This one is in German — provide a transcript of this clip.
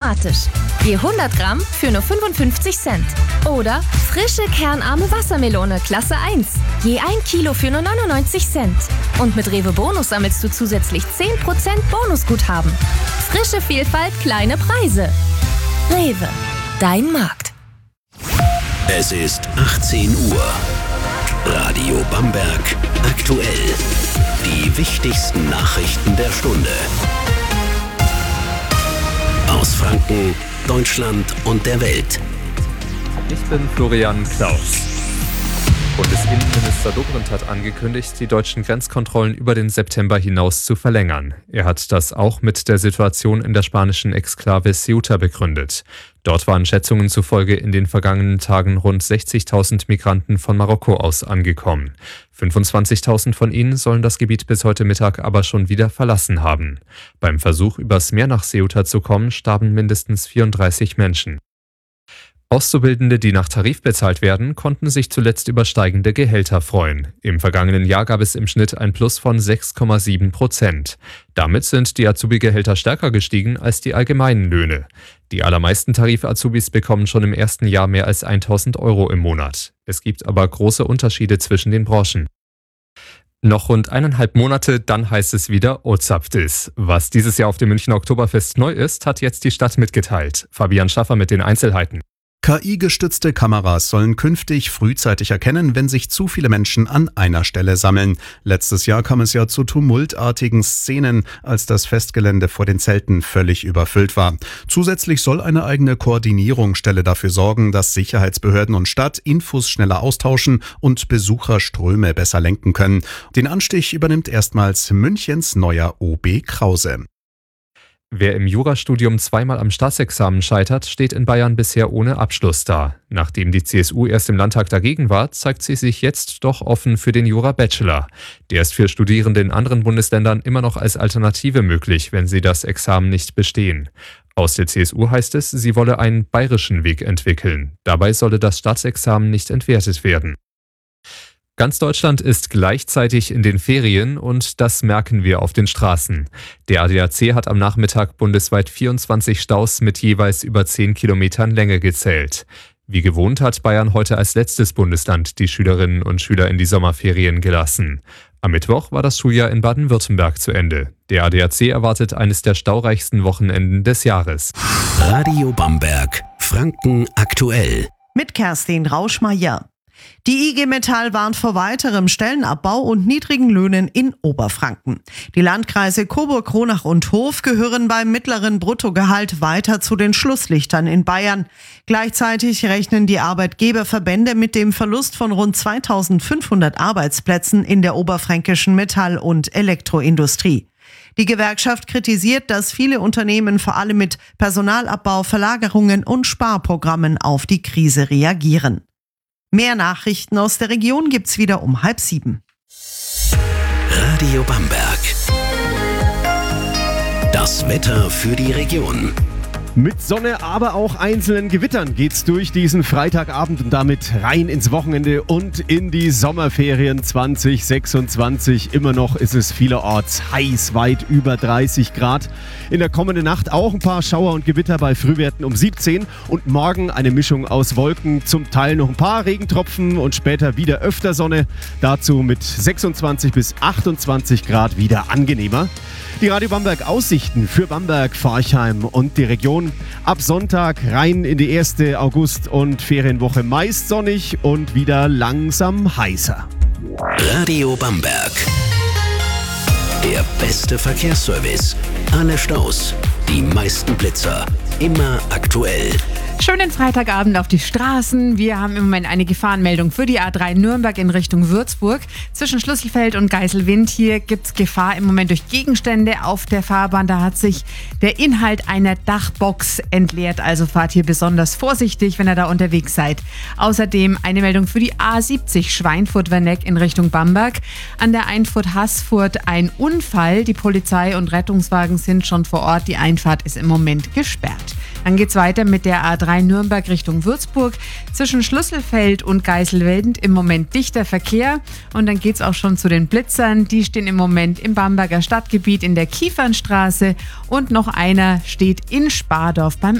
aromatisch. Je 100 Gramm für nur 55 Cent. Oder frische kernarme Wassermelone Klasse 1. Je 1 Kilo für nur 99 Cent. Und mit Rewe Bonus sammelst du zusätzlich 10% Bonusguthaben. Frische Vielfalt, kleine Preise. Rewe, dein Markt. Es ist 18 Uhr. Radio Bamberg aktuell. Die wichtigsten Nachrichten der Stunde. Aus Franken, Deutschland und der Welt. Ich bin Florian Klaus. Bundesinnenminister Dobrindt hat angekündigt, die deutschen Grenzkontrollen über den September hinaus zu verlängern. Er hat das auch mit der Situation in der spanischen Exklave Ceuta begründet. Dort waren Schätzungen zufolge in den vergangenen Tagen rund 60.000 Migranten von Marokko aus angekommen. 25.000 von ihnen sollen das Gebiet bis heute Mittag aber schon wieder verlassen haben. Beim Versuch, übers Meer nach Ceuta zu kommen, starben mindestens 34 Menschen. Auszubildende, die nach Tarif bezahlt werden, konnten sich zuletzt über steigende Gehälter freuen. Im vergangenen Jahr gab es im Schnitt ein Plus von 6,7%. Damit sind die Azubi-Gehälter stärker gestiegen als die allgemeinen Löhne. Die allermeisten Tarif-Azubis bekommen schon im ersten Jahr mehr als 1.000 € im Monat. Es gibt aber große Unterschiede zwischen den Branchen. Noch rund 1,5 Monate, dann heißt es wieder Ozapftis. Was dieses Jahr auf dem Münchner Oktoberfest neu ist, hat jetzt die Stadt mitgeteilt. Fabian Schaffer mit den Einzelheiten. KI-gestützte Kameras sollen künftig frühzeitig erkennen, wenn sich zu viele Menschen an einer Stelle sammeln. Letztes Jahr kam es ja zu tumultartigen Szenen, als das Festgelände vor den Zelten völlig überfüllt war. Zusätzlich soll eine eigene Koordinierungsstelle dafür sorgen, dass Sicherheitsbehörden und Stadt Infos schneller austauschen und Besucherströme besser lenken können. Den Anstich übernimmt erstmals Münchens neuer OB Krause. Wer im Jurastudium zweimal am Staatsexamen scheitert, steht in Bayern bisher ohne Abschluss da. Nachdem die CSU erst im Landtag dagegen war, zeigt sie sich jetzt doch offen für den Jura-Bachelor. Der ist für Studierende in anderen Bundesländern immer noch als Alternative möglich, wenn sie das Examen nicht bestehen. Aus der CSU heißt es, sie wolle einen bayerischen Weg entwickeln. Dabei solle das Staatsexamen nicht entwertet werden. Ganz Deutschland ist gleichzeitig in den Ferien und das merken wir auf den Straßen. Der ADAC hat am Nachmittag bundesweit 24 Staus mit jeweils über 10 Kilometern Länge gezählt. Wie gewohnt hat Bayern heute als letztes Bundesland die Schülerinnen und Schüler in die Sommerferien gelassen. Am Mittwoch war das Schuljahr in Baden-Württemberg zu Ende. Der ADAC erwartet eines der staureichsten Wochenenden des Jahres. Radio Bamberg, Franken aktuell. Mit Kerstin Rauschmeier. Die IG Metall warnt vor weiterem Stellenabbau und niedrigen Löhnen in Oberfranken. Die Landkreise Coburg, Kronach und Hof gehören beim mittleren Bruttogehalt weiter zu den Schlusslichtern in Bayern. Gleichzeitig rechnen die Arbeitgeberverbände mit dem Verlust von rund 2.500 Arbeitsplätzen in der oberfränkischen Metall- und Elektroindustrie. Die Gewerkschaft kritisiert, dass viele Unternehmen vor allem mit Personalabbau, Verlagerungen und Sparprogrammen auf die Krise reagieren. Mehr Nachrichten aus der Region gibt's wieder um 6:30. Radio Bamberg. Das Wetter für die Region. Mit Sonne, aber auch einzelnen Gewittern geht's durch diesen Freitagabend und damit rein ins Wochenende und in die Sommerferien 2026. Immer noch ist es vielerorts heiß, weit über 30 Grad. In der kommenden Nacht auch ein paar Schauer und Gewitter bei Frühwerten um 17 und morgen eine Mischung aus Wolken, zum Teil noch ein paar Regentropfen und später wieder öfter Sonne. Dazu mit 26 bis 28 Grad wieder angenehmer. Die Radio Bamberg Aussichten für Bamberg, Forchheim und die Region. Ab Sonntag rein in die erste August- und Ferienwoche meist sonnig und wieder langsam heißer. Radio Bamberg. Der beste Verkehrsservice. Alle Staus, die meisten Blitzer. Immer aktuell. Schönen Freitagabend auf die Straßen. Wir haben im Moment eine Gefahrenmeldung für die A3 Nürnberg in Richtung Würzburg. Zwischen Schlüsselfeld und Geiselwind hier gibt es Gefahr im Moment durch Gegenstände auf der Fahrbahn. Da hat sich der Inhalt einer Dachbox entleert. Also fahrt hier besonders vorsichtig, wenn ihr da unterwegs seid. Außerdem eine Meldung für die A70 Schweinfurt-Werneck in Richtung Bamberg. An der Einfahrt Haßfurt ein Unfall. Die Polizei und Rettungswagen sind schon vor Ort. Die Einfahrt ist im Moment gesperrt. Dann geht's weiter mit der A3 Nürnberg Richtung Würzburg. Zwischen Schlüsselfeld und Geiselwind im Moment dichter Verkehr. Und dann geht's auch schon zu den Blitzern. Die stehen im Moment im Bamberger Stadtgebiet in der Kiefernstraße. Und noch einer steht in Spardorf beim